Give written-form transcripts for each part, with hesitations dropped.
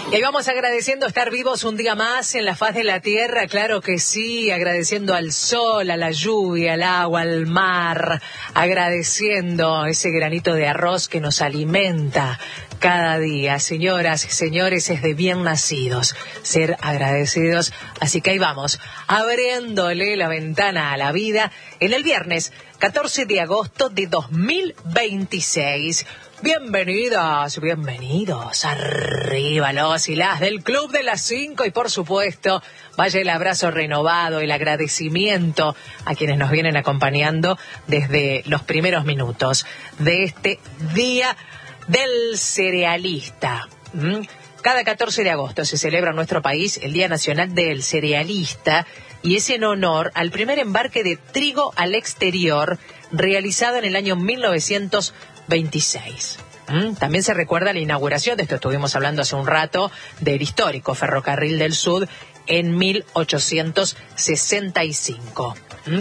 Y vamos agradeciendo estar vivos un día más en la faz de la tierra, claro que sí, agradeciendo al sol, a la lluvia, al agua, al mar, agradeciendo ese granito de arroz que nos alimenta cada día. Señoras y señores, es de bien nacidos ser agradecidos, así que ahí vamos, abriéndole la ventana a la vida en el viernes 14 de agosto de 2026. Bienvenidas, bienvenidos, arriba los y las del Club de las 5 y por supuesto vaya el abrazo renovado, el agradecimiento a quienes nos vienen acompañando desde los primeros minutos de este Día del Cerealista. Cada 14 de agosto se celebra en nuestro país el Día Nacional del Cerealista y es en honor al primer embarque de trigo al exterior realizado en el año 1926. También se recuerda la inauguración, de esto estuvimos hablando hace un rato, del histórico Ferrocarril del Sud en 1865.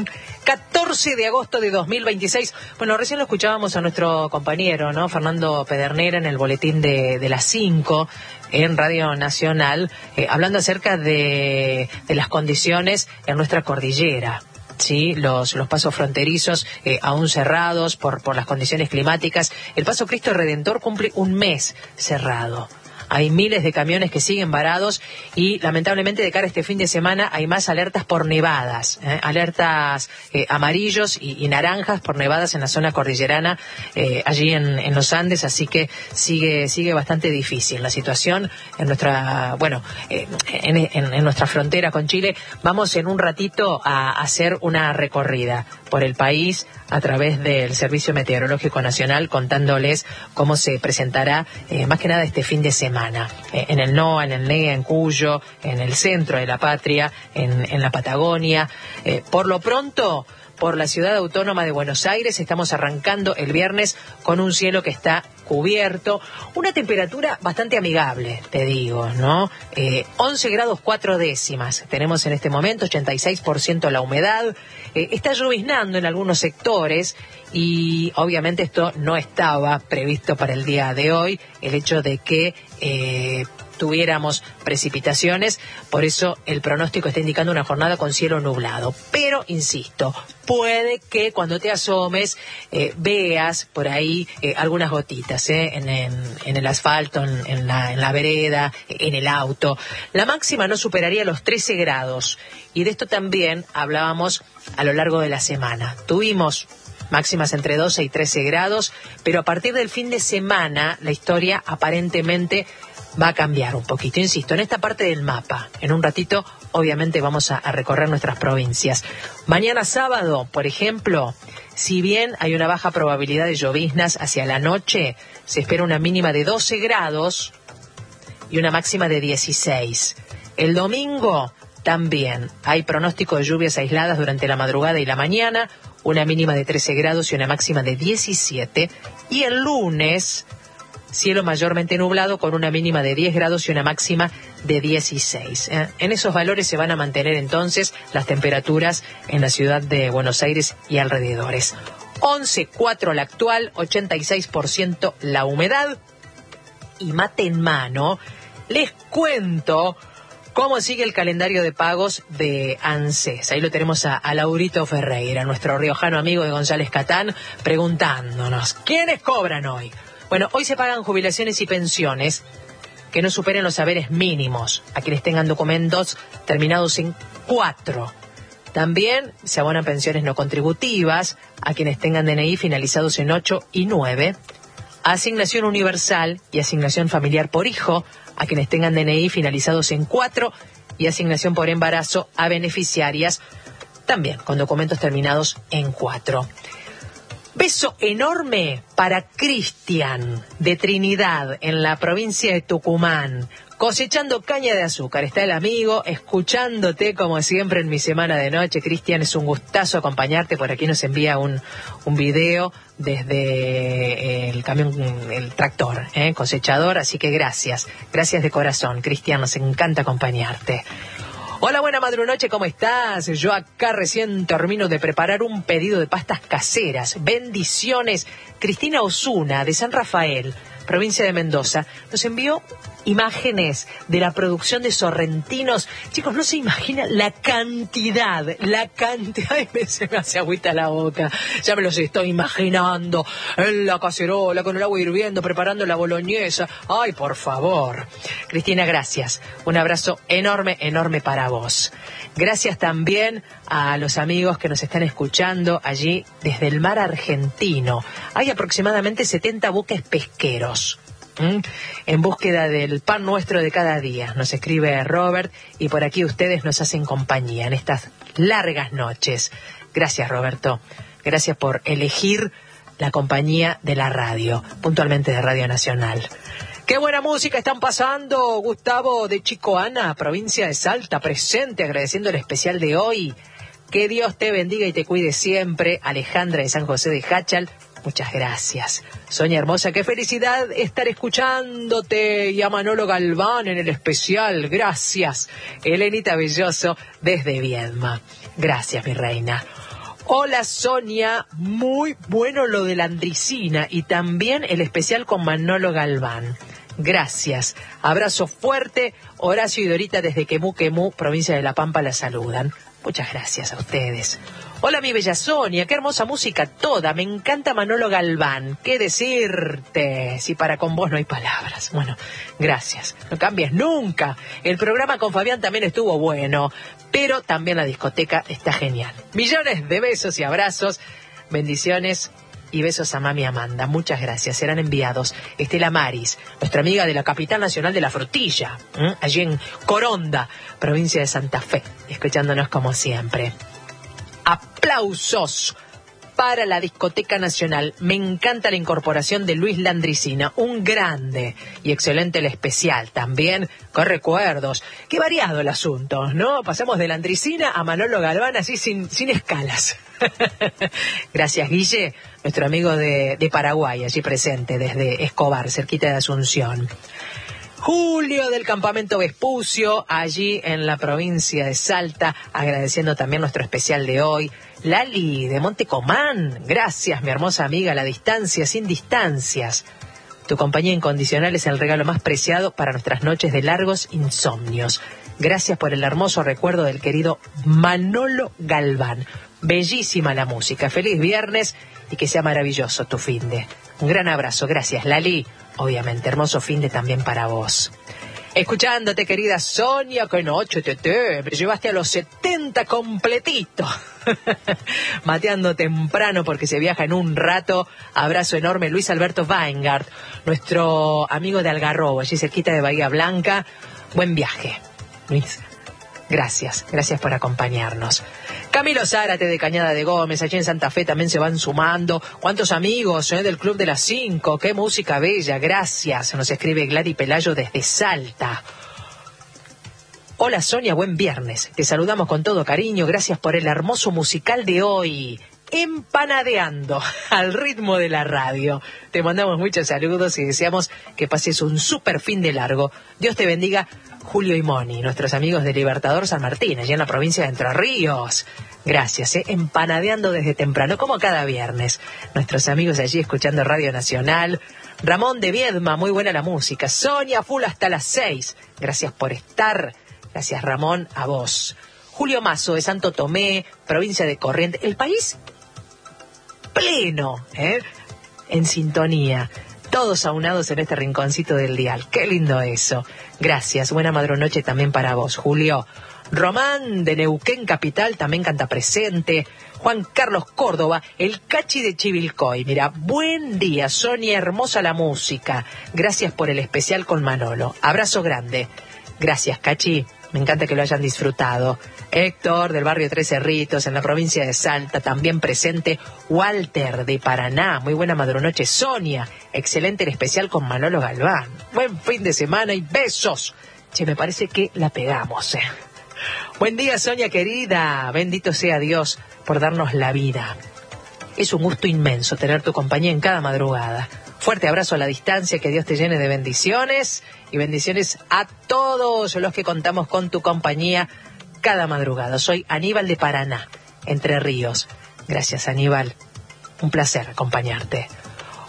14 de agosto de 2026. Bueno, recién lo escuchábamos a nuestro compañero, ¿no? Fernando Pedernera en el boletín de las 5 en Radio Nacional, hablando acerca de las condiciones en nuestra cordillera. Sí, los pasos fronterizos aún cerrados por las condiciones climáticas. El Paso Cristo Redentor cumple un mes cerrado. Hay miles de camiones que siguen varados y lamentablemente de cara a este fin de semana hay más alertas por nevadas, alertas amarillos y naranjas por nevadas en la zona cordillerana, allí en los Andes, así que sigue bastante difícil la situación en nuestra, en nuestra frontera con Chile. Vamos en un ratito a hacer una recorrida por el país a través del Servicio Meteorológico Nacional, contándoles cómo se presentará más que nada este fin de semana. En el NOA, en el NEA, en Cuyo, en el centro de la patria, en la Patagonia. Por lo pronto, por la ciudad autónoma de Buenos Aires, estamos arrancando el viernes con un cielo que está cubierto, una temperatura bastante amigable, te digo, ¿no? 11 grados 4 décimas tenemos en este momento, 86% la humedad, está lloviznando en algunos sectores y obviamente esto no estaba previsto para el día de hoy, el hecho de que tuviéramos precipitaciones, por eso el pronóstico está indicando una jornada con cielo nublado. Pero, insisto, puede que cuando te asomes veas por ahí algunas gotitas en el asfalto, en la vereda, en el auto. La máxima no superaría los 13 grados y de esto también hablábamos a lo largo de la semana. Tuvimos máximas entre 12 y 13 grados, pero a partir del fin de semana la historia aparentemente va a cambiar un poquito. Insisto, en esta parte del mapa, en un ratito, obviamente vamos a recorrer nuestras provincias. Mañana sábado, por ejemplo, si bien hay una baja probabilidad de lloviznas hacia la noche, se espera una mínima de 12 grados y una máxima de 16. El domingo también hay pronóstico de lluvias aisladas durante la madrugada y la mañana, una mínima de 13 grados y una máxima de 17. Y el lunes, cielo mayormente nublado con una mínima de 10 grados y una máxima de 16. En esos valores se van a mantener entonces las temperaturas en la ciudad de Buenos Aires y alrededores. 11,4 la actual, 86% la humedad. Y mate en mano, les cuento cómo sigue el calendario de pagos de ANSES. Ahí lo tenemos a Laurito Ferreira, nuestro riojano amigo de González Catán, preguntándonos, ¿quiénes cobran hoy? Bueno, hoy se pagan jubilaciones y pensiones que no superen los haberes mínimos a quienes tengan documentos terminados en 4. También se abonan pensiones no contributivas a quienes tengan DNI finalizados en 8 y 9. Asignación universal y asignación familiar por hijo a quienes tengan DNI finalizados en 4 y asignación por embarazo a beneficiarias también con documentos terminados en 4. Beso enorme para Cristian de Trinidad en la provincia de Tucumán, cosechando caña de azúcar. Está el amigo escuchándote como siempre en mi semana de noche. Cristian, es un gustazo acompañarte. Por aquí nos envía un video desde el camión, el tractor, cosechador. Así que gracias de corazón, Cristian, nos encanta acompañarte. Hola, buena madrunoche, ¿cómo estás? Yo acá recién termino de preparar un pedido de pastas caseras. Bendiciones. Cristina Osuna, de San Rafael. provincia de Mendoza, nos envió imágenes de la producción de Sorrentinos. Chicos, no se imaginan la cantidad, y se me hace agüita la boca. Ya me los estoy imaginando en la cacerola, con el agua hirviendo, preparando la boloñesa. Ay, por favor. Cristina, gracias. Un abrazo enorme, enorme para vos. Gracias también a los amigos que nos están escuchando allí desde el mar argentino. Hay aproximadamente 70 buques pesqueros en búsqueda del pan nuestro de cada día. Nos escribe Robert y por aquí ustedes nos hacen compañía en estas largas noches. Gracias, Roberto. Gracias por elegir la compañía de la radio, puntualmente de Radio Nacional. ¡Qué buena música están pasando! Gustavo de Chicoana, provincia de Salta, presente, agradeciendo el especial de hoy. Que Dios te bendiga y te cuide siempre. Alejandra de San José de Jáchal, muchas gracias. Sonia hermosa, qué felicidad estar escuchándote. Y a Manolo Galván en el especial, gracias. Elenita Belloso desde Viedma, gracias mi reina. Hola Sonia, muy bueno lo de la Andricina y también el especial con Manolo Galván. Gracias. Abrazo fuerte. Horacio y Dorita desde Quemú, provincia de La Pampa, la saludan. Muchas gracias a ustedes. Hola mi bella Sonia, qué hermosa música toda. Me encanta Manolo Galván. ¿Qué decirte? Si para con vos no hay palabras. Bueno, gracias. No cambies nunca. El programa con Fabián también estuvo bueno, pero también la discoteca está genial. Millones de besos y abrazos. Bendiciones. Y besos a mami Amanda, muchas gracias, serán enviados. Estela Maris, nuestra amiga de la capital nacional de la frutilla, allí en Coronda, provincia de Santa Fe, escuchándonos como siempre. Aplausos para la Discoteca Nacional. Me encanta la incorporación de Luis Landricina, un grande y excelente el especial. También con recuerdos. Qué variado el asunto, ¿no? Pasamos de Landricina a Manolo Galván así sin escalas. Gracias, Guille, nuestro amigo de Paraguay, allí presente desde Escobar, cerquita de Asunción. Julio del campamento Vespucio, allí en la provincia de Salta, agradeciendo también nuestro especial de hoy. Lali de Montecomán, gracias mi hermosa amiga, a la distancia, sin distancias. Tu compañía incondicional es el regalo más preciado para nuestras noches de largos insomnios. Gracias por el hermoso recuerdo del querido Manolo Galván. Bellísima la música, feliz viernes y que sea maravilloso tu finde. Un gran abrazo, gracias Lali. Obviamente, hermoso finde también para vos. Escuchándote, querida Sonia, que noche, tete, me llevaste a los 70 completito. Mateando temprano porque se viaja en un rato. Abrazo enorme, Luis Alberto Weingart, nuestro amigo de Algarrobo, allí cerquita de Bahía Blanca. Buen viaje, Luis. Gracias por acompañarnos. Camilo Zárate de Cañada de Gómez, allí en Santa Fe también se van sumando. ¿Cuántos amigos del Club de las 5? ¡Qué música bella! Gracias. Nos escribe Gladys Pelayo desde Salta. Hola Sonia, buen viernes. Te saludamos con todo cariño. Gracias por el hermoso musical de hoy. Empanadeando al ritmo de la radio. Te mandamos muchos saludos y deseamos que pases un súper fin de largo. Dios te bendiga. Julio y Moni, nuestros amigos de Libertador San Martín, allá en la provincia de Entre Ríos. Gracias, empanadeando desde temprano, como cada viernes. Nuestros amigos allí escuchando Radio Nacional. Ramón de Viedma, muy buena la música. Sonia, full hasta las 6. Gracias por estar. Gracias, Ramón, a vos. Julio Mazo de Santo Tomé, provincia de Corrientes. El país pleno, en sintonía. Todos aunados en este rinconcito del dial. Qué lindo eso. Gracias. Buena madrunoche también para vos, Julio. Román de Neuquén Capital también canta presente. Juan Carlos Córdoba, el Cachi de Chivilcoy. Mira, buen día, Sonia, hermosa la música. Gracias por el especial con Manolo. Abrazo grande. Gracias, Cachi. Me encanta que lo hayan disfrutado. Héctor, del barrio Tres Cerritos, en la provincia de Salta, también presente. Walter, de Paraná, muy buena madrunoche. Sonia, excelente el especial con Manolo Galván. Buen fin de semana y besos. Che, me parece que la pegamos, Buen día, Sonia querida. Bendito sea Dios por darnos la vida. Es un gusto inmenso tener tu compañía en cada madrugada. Fuerte abrazo a la distancia, que Dios te llene de bendiciones y bendiciones a todos los que contamos con tu compañía cada madrugada. Soy Aníbal de Paraná, Entre Ríos. Gracias, Aníbal. Un placer acompañarte.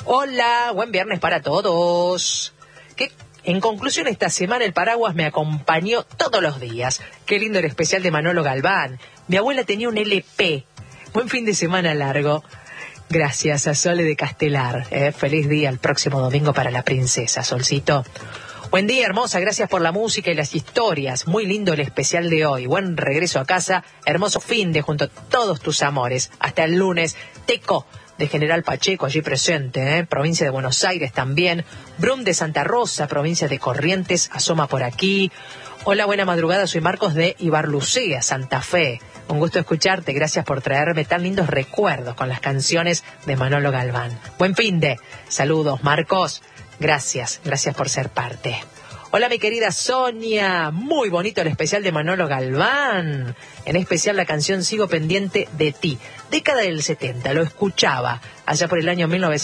Hola, buen viernes para todos. En conclusión, esta semana el paraguas me acompañó todos los días. Qué lindo el especial de Manolo Galván. Mi abuela tenía un LP. Buen fin de semana largo. Gracias a Sole de Castelar. Feliz día el próximo domingo para la princesa, Solcito. Buen día, hermosa. Gracias por la música y las historias. Muy lindo el especial de hoy. Buen regreso a casa. Hermoso fin de junto a todos tus amores. Hasta el lunes. Teco de General Pacheco, allí presente, provincia de Buenos Aires también. Brum de Santa Rosa, provincia de Corrientes, asoma por aquí. Hola, buena madrugada, soy Marcos de Ibarlucea, Santa Fe. Un gusto escucharte, gracias por traerme tan lindos recuerdos con las canciones de Manolo Galván. Buen fin de. Saludos, Marcos. Gracias por ser parte. Hola, mi querida Sonia. Muy bonito el especial de Manolo Galván. En especial la canción Sigo pendiente de ti. Década del 70, lo escuchaba allá por el año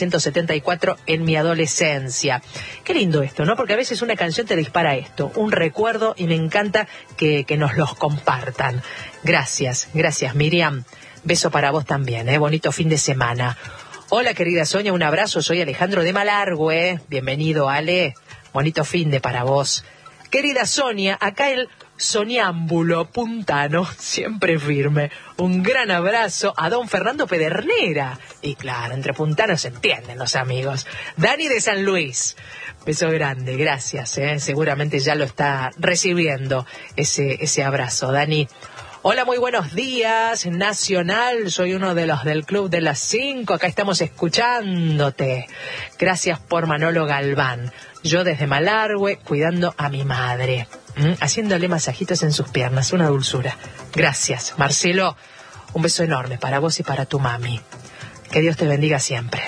1974 en mi adolescencia. Qué lindo esto, ¿no? Porque a veces una canción te dispara esto, un recuerdo, y me encanta que nos los compartan. Gracias, Miriam. Beso para vos también, bonito fin de semana. Hola, querida Sonia, un abrazo. Soy Alejandro de Malargüe. Bienvenido, Ale. Bonito fin de para vos. Querida Sonia, acá el soñámbulo puntano, siempre firme. Un gran abrazo a don Fernando Pedernera. Y claro, entre puntanos se entienden los amigos. Dani de San Luis. Beso grande, gracias. Seguramente ya lo está recibiendo ese abrazo, Dani. Hola, muy buenos días, Nacional. Soy uno de los del Club de las 5. Acá estamos escuchándote. Gracias por Manolo Galván. Yo desde Malargüe, cuidando a mi madre. Haciéndole masajitos en sus piernas. Una dulzura. Gracias, Marcelo. Un beso enorme para vos y para tu mami. Que Dios te bendiga siempre.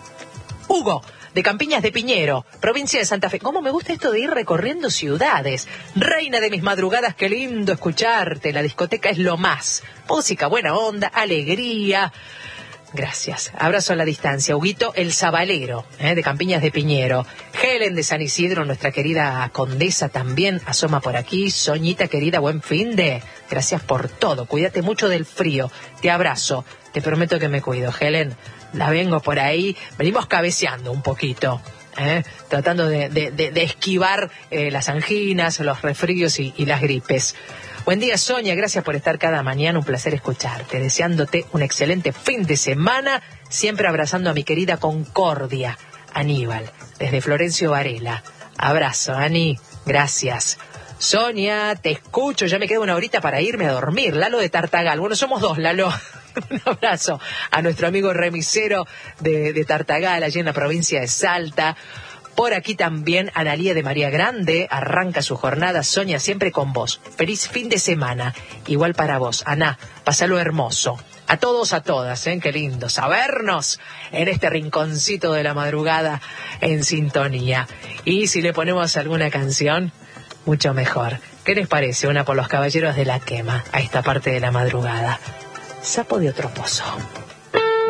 Hugo, de Campiñas de Piñero, provincia de Santa Fe. ¿Cómo me gusta esto de ir recorriendo ciudades? Reina de mis madrugadas, qué lindo escucharte. La discoteca es lo más. Música, buena onda, alegría. Gracias. Abrazo a la distancia. Huguito, el Zabalero, de Campiñas de Piñero. Helen de San Isidro, nuestra querida condesa también, asoma por aquí. Soñita querida, buen fin de. Gracias por todo. Cuídate mucho del frío. Te abrazo. Te prometo que me cuido, Helen. La vengo por ahí. Venimos cabeceando un poquito. Tratando de esquivar las anginas, los resfríos y las gripes. Buen día, Sonia, gracias por estar cada mañana, un placer escucharte, deseándote un excelente fin de semana, siempre abrazando a mi querida Concordia, Aníbal, desde Florencio Varela. Abrazo, Ani, gracias. Sonia, te escucho, ya me queda una horita para irme a dormir. Lalo de Tartagal, bueno, somos dos, Lalo. Un abrazo a nuestro amigo remisero de Tartagal, allí en la provincia de Salta. Por aquí también Analía de María Grande, arranca su jornada. Sonia, siempre con vos. Feliz fin de semana. Igual para vos. Aná, pasalo hermoso. A todos, a todas, qué lindo sabernos en este rinconcito de la madrugada en sintonía. Y si le ponemos alguna canción, mucho mejor. ¿Qué les parece? Una por los caballeros de la quema, a esta parte de la madrugada. Sapo de otro pozo.